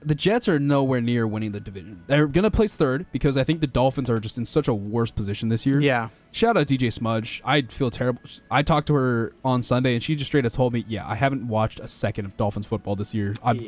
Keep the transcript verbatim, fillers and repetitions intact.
the Jets are nowhere near winning the division. They're going to place third because I think the Dolphins are just in such a worse position this year. Yeah. Shout out D J Smudge. I feel terrible. I talked to her on Sunday, and she just straight up told me, yeah, I haven't watched a second of Dolphins football this year. I'm